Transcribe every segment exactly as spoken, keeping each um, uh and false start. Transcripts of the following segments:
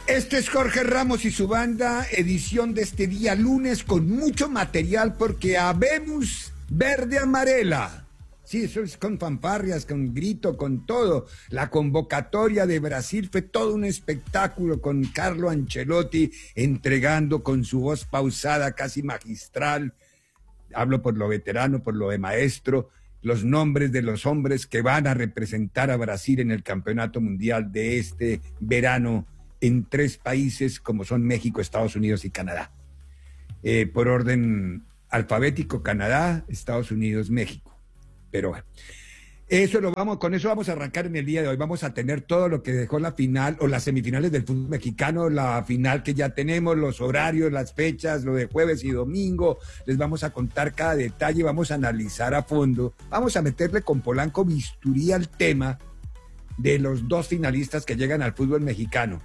Este es Jorge Ramos y su banda, edición de este día lunes con mucho material porque habemos verde amarela. Sí, eso es con fanfarrias, con grito, con todo. La convocatoria de Brasil fue todo un espectáculo con Carlo Ancelotti entregando con su voz pausada, casi magistral. Hablo por lo veterano, por lo de maestro, los nombres de los hombres que van a representar a Brasil en el Campeonato Mundial de este verano en tres países como son México, Estados Unidos y Canadá. Eh, por orden alfabético, Canadá, Estados Unidos, México. Pero bueno, eso lo vamos, con eso vamos a arrancar en el día de hoy. Vamos a tener todo lo que dejó la final o las semifinales del fútbol mexicano, la final que ya tenemos, los horarios, las fechas, lo de jueves y domingo. Les vamos a contar cada detalle, vamos a analizar a fondo. Vamos a meterle con Polanco bisturí al tema de los dos finalistas que llegan al fútbol mexicano.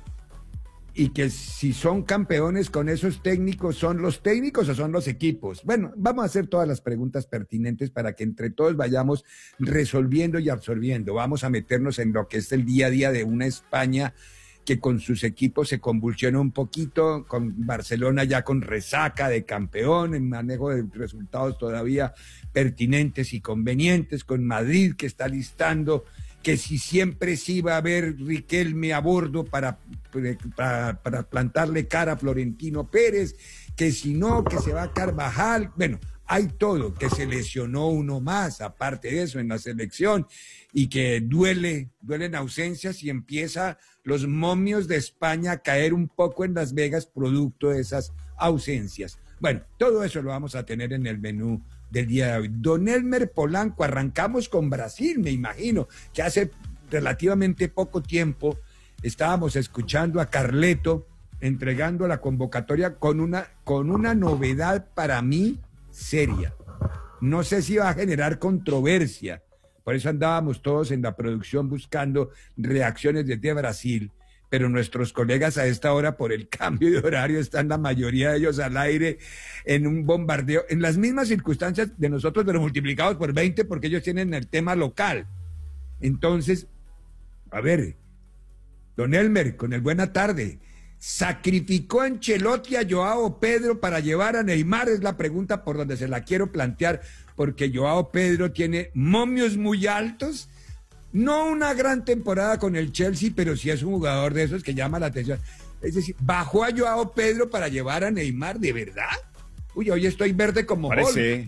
Y que si son campeones con esos técnicos, ¿son los técnicos o son los equipos? Bueno, vamos a hacer todas las preguntas pertinentes para que entre todos vayamos resolviendo y absorbiendo. Vamos a meternos en lo que es el día a día de una España que con sus equipos se convulsiona un poquito, con Barcelona ya con resaca de campeón, en manejo de resultados todavía pertinentes y convenientes, con Madrid que está listando que si siempre sí va a haber Riquelme a bordo para, para, para plantarle cara a Florentino Pérez, que si no, que se va a Carvajal. Bueno, hay todo, que se lesionó uno más, aparte de eso, en la selección, y que duele, duelen ausencias y empieza los momios de España a caer un poco en Las Vegas producto de esas ausencias. Bueno, todo eso lo vamos a tener en el menú del día de hoy. Don Elmer Polanco, arrancamos con Brasil, me imagino, que hace relativamente poco tiempo estábamos escuchando a Carleto entregando la convocatoria con una, con una novedad para mí seria. No sé si va a generar controversia, por eso andábamos todos en la producción buscando reacciones desde Brasil, pero nuestros colegas a esta hora, por el cambio de horario, están la mayoría de ellos al aire en un bombardeo, en las mismas circunstancias de nosotros, pero multiplicados por veinte, porque ellos tienen el tema local. Entonces, a ver, don Elmer, con el buena tarde, ¿sacrificó Ancelotti a Joao Pedro para llevar a Neymar? Es la pregunta por donde se la quiero plantear, porque Joao Pedro tiene momios muy altos. No una gran temporada con el Chelsea, pero sí es un jugador de esos que llama la atención. Es decir, bajó a Joao Pedro para llevar a Neymar, ¿de verdad? Uy, hoy estoy verde como Parece,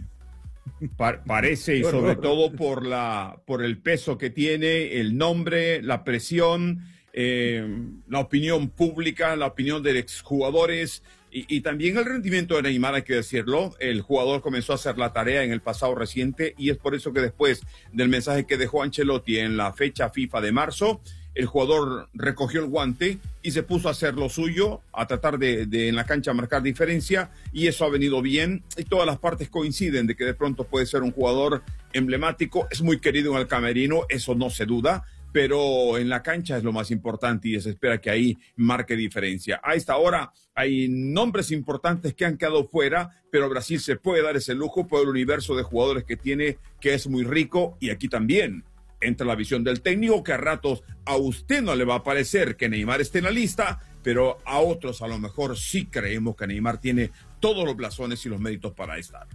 pa parece y sobre todo por, la, por el peso que tiene, el nombre, la presión, eh, la opinión pública, la opinión de exjugadores y, y también el rendimiento de Neymar, hay que decirlo. El jugador comenzó a hacer la tarea en el pasado reciente y es por eso que después del mensaje que dejó Ancelotti en la fecha FIFA de marzo, el jugador recogió el guante y se puso a hacer lo suyo, a tratar de, de en la cancha marcar diferencia, y eso ha venido bien y todas las partes coinciden de que de pronto puede ser un jugador emblemático, es muy querido en el camerino, eso no se duda, pero en la cancha es lo más importante y se espera que ahí marque diferencia. A esta hora hay nombres importantes que han quedado fuera, pero Brasil se puede dar ese lujo por el universo de jugadores que tiene, que es muy rico, y aquí también entra la visión del técnico, que a ratos a usted no le va a parecer que Neymar esté en la lista, pero a otros a lo mejor sí creemos que Neymar tiene todos los blasones y los méritos para estar.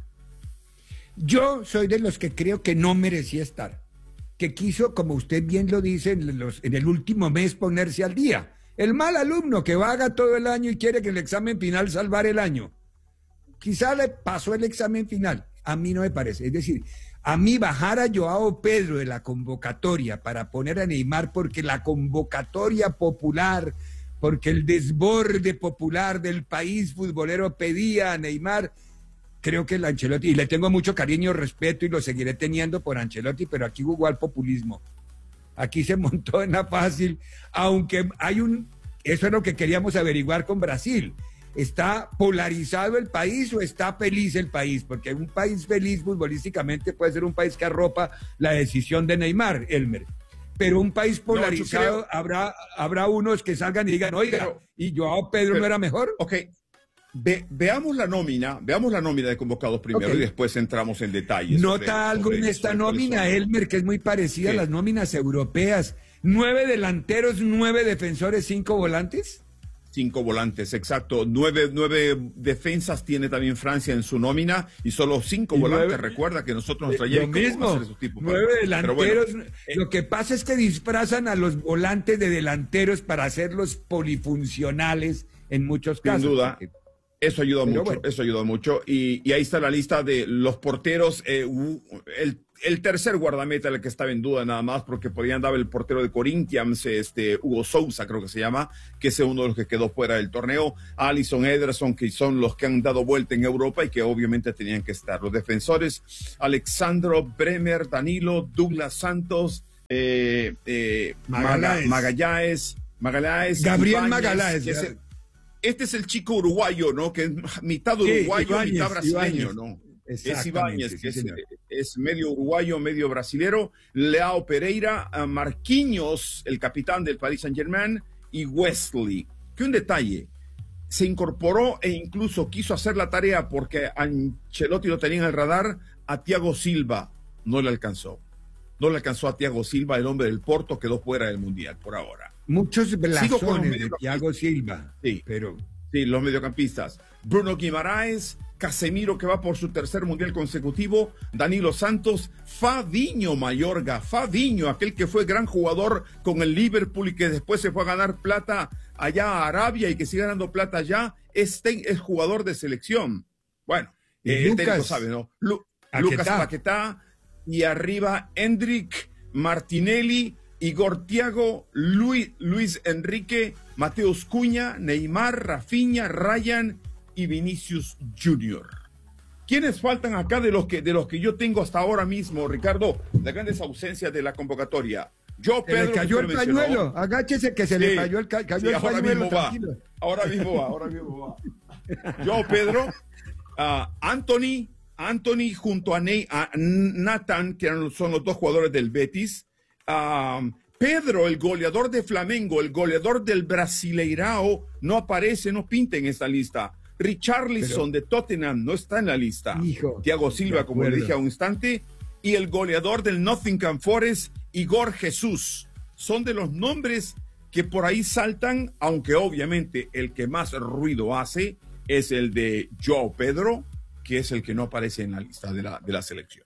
Yo soy de los que creo que no merecía estar, que quiso, como usted bien lo dice, en, los, en el último mes ponerse al día. El mal alumno que vaga todo el año y quiere que el examen final salvar el año. Quizá le pasó el examen final, a mí no me parece. Es decir, a mí bajar a Joao Pedro de la convocatoria para poner a Neymar porque la convocatoria popular, porque el desborde popular del país futbolero pedía a Neymar, creo que el Ancelotti, y le tengo mucho cariño, respeto y lo seguiré teniendo por Ancelotti, pero aquí jugó al populismo. Aquí se montó en la fácil, aunque hay un, eso es lo que queríamos averiguar con Brasil. ¿Está polarizado el país o está feliz el país? Porque un país feliz futbolísticamente puede ser un país que arropa la decisión de Neymar, Elmer. Pero un país polarizado, no, creo... habrá, habrá unos que salgan y digan, oiga, pero, ¿y Joao Pedro pero, no era mejor? Ok, Ve, veamos la nómina, veamos la nómina de convocados primero, okay, y después entramos en detalles. ¿Nota sobre, algo sobre, en esta nómina, Elmer, que es muy parecida ¿Qué? a las nóminas europeas? ¿Nueve delanteros, nueve defensores, cinco volantes? Cinco volantes, exacto. Nueve, nueve defensas tiene también Francia en su nómina y solo cinco y volantes. Nueve, Recuerda que nosotros nos traíamos lo mismo, esos tipos nueve para... delanteros. Bueno, eh, lo que pasa es que disfrazan a los volantes de delanteros para hacerlos polifuncionales en muchos casos. Sin duda. Porque... Eso ayuda Pero mucho, bueno. eso ayuda mucho. Y, y ahí está la lista de los porteros. Eh, el, el tercer guardameta, el que estaba en duda nada más, porque podían dar el portero de Corinthians, este, Hugo Sousa, creo que se llama, que es uno de los que quedó fuera del torneo. Alisson, Ederson, que son los que han dado vuelta en Europa y que obviamente tenían que estar. Los defensores, Alexandro, Bremer, Danilo, Douglas Santos, eh, eh, Magallanes. Magallanes, Magallanes, Gabriel Ibáñez, Magallanes. Que es, Este es el chico uruguayo, ¿no? Que es mitad uruguayo, sí, Ibáñez, mitad brasileño, Ibáñez. ¿no? Es Ibáñez, que sí, es, es medio uruguayo, medio brasilero. Leao Pereira, Marquinhos, el capitán del Paris Saint-Germain, y Wesley. Que un detalle, se incorporó e incluso quiso hacer la tarea porque Ancelotti lo tenía en el radar, a Thiago Silva. No le alcanzó. No le alcanzó a Thiago Silva, el hombre del Porto, quedó fuera del Mundial por ahora. Muchos blasones de Thiago Silva. Sí, pero... sí, los mediocampistas. Bruno Guimaraes, Casemiro, que va por su tercer mundial consecutivo, Danilo Santos, Fabinho Mayorga, Fabinho, aquel que fue gran jugador con el Liverpool y que después se fue a ganar plata allá a Arabia y que sigue ganando plata allá, este es jugador de selección. Bueno, eh, Lucas, el técnico sabe, ¿no? Lu Paquetá. Lucas Paquetá, y arriba Endrick, Martinelli, Igor Thiago, Luis, Luis Enrique, Mateus Cunha, Neymar, Rafinha, Ryan y Vinicius Junior ¿Quiénes faltan acá de los que de los que yo tengo hasta ahora mismo, Ricardo? Las grandes ausencias de la convocatoria. Yo, Pedro, se le cayó el pañuelo, agáchese que se sí, le cayó el, ca cayó sí, el ahora pañuelo. Mismo va, ahora mismo va, ahora mismo va. Yo, Pedro, uh, Anthony, Anthony junto a, Ney, a Nathan, que son los dos jugadores del Betis. Um, Pedro, el goleador de Flamengo, el goleador del Brasileirao, no aparece, no pinta en esta lista. Richarlison Pero, de Tottenham no está en la lista. Hijo, Thiago Silva, como le dije a un instante, y el goleador del Nottingham Forest, Igor Jesús. Son de los nombres que por ahí saltan, aunque obviamente el que más ruido hace es el de Joao Pedro, que es el que no aparece en la lista de la, de la selección.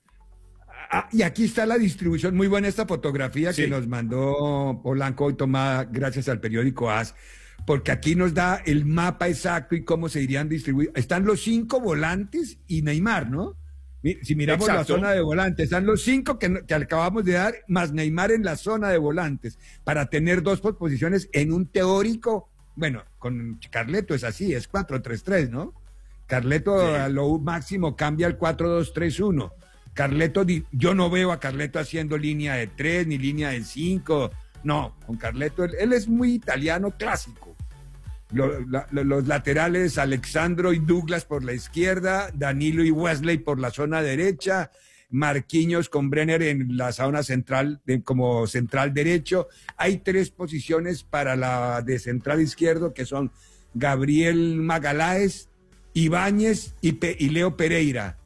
Ah, y aquí está la distribución, muy buena esta fotografía sí. que nos mandó Polanco, hoy tomada gracias al periódico A S, porque aquí nos da el mapa exacto y cómo se irían distribuir. Están los cinco volantes y Neymar, ¿no? Si miramos Exacto. la zona de volantes, están los cinco que, que acabamos de dar, más Neymar en la zona de volantes, para tener dos posiciones en un teórico. Bueno, con Carleto es así, es cuatro tres tres, ¿no? Carleto sí. a lo máximo cambia al cuatro dos tres uno. Carleto, yo no veo a Carleto haciendo línea de tres ni línea de cinco. No, con Carleto, él, él es muy italiano clásico. Los, la, los laterales, Alexandro y Douglas por la izquierda, Danilo y Wesley por la zona derecha, Marquinhos con Brenner en la zona central, de, como central derecho. Hay tres posiciones para la de central izquierdo, que son Gabriel Magallanes, Ibáñez y, Pe y Leo Pereira.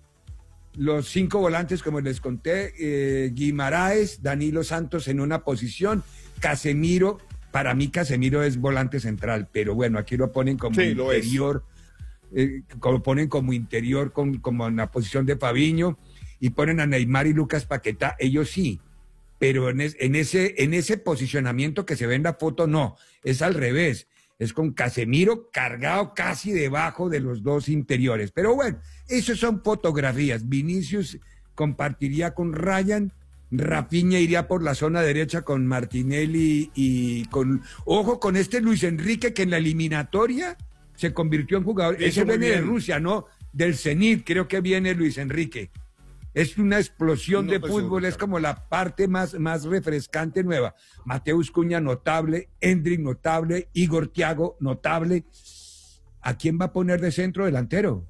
Los cinco volantes, como les conté, eh, Guimaraes, Danilo Santos en una posición, Casemiro. Para mí Casemiro es volante central, pero bueno, aquí lo ponen como sí, interior, eh, lo ponen como interior, con, como en la posición de Fabinho, y ponen a Neymar y Lucas Paquetá, ellos sí, pero en, es, en, ese, en ese posicionamiento que se ve en la foto, no, es al revés, es con Casemiro cargado casi debajo de los dos interiores, pero bueno, esas son fotografías. Vinicius compartiría con Ryan, Rafinha iría por la zona derecha con Martinelli y con... Ojo con este Luis Enrique, que en la eliminatoria se convirtió en jugador. Ese viene de Rusia, ¿no? Del Zenit, creo que viene Luis Enrique. Es una explosión no, de pues fútbol, es como la parte más, más refrescante nueva. Mateus Cunha, notable. Endrick, notable. Igor Thiago, notable. ¿A quién va a poner de centro delantero?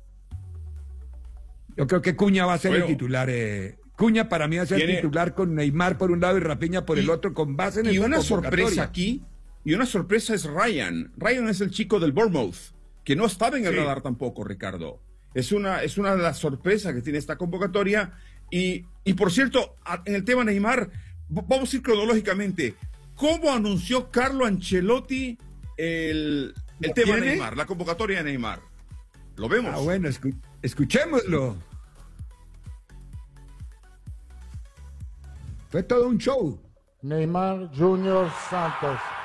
Yo creo que Cunha va a ser bueno. el titular, eh, Cunha para mí va a ser ¿Tiene... titular con Neymar por un lado y Rafinha por y, el otro, con base en el Y una sorpresa aquí, y una sorpresa es Ryan. Ryan es el chico del Bournemouth, que no estaba en el sí. radar tampoco, Ricardo. Es una, es una de las sorpresas que tiene esta convocatoria. Y, y por cierto, en el tema Neymar, vamos a ir cronológicamente. ¿Cómo anunció Carlo Ancelotti el, el tema tiene? Neymar, la convocatoria de Neymar. ¿Lo vemos? Ah, bueno, escu escuchémoslo. Fue todo un show. Neymar Junior Santos.